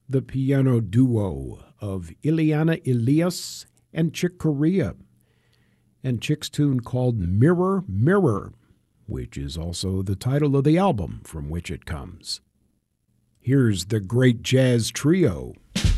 the piano duo of Ileana Elias and Chick Corea, and Chick's tune called Mirror, Mirror, which is also the title of the album from which it comes. Here's the great jazz trio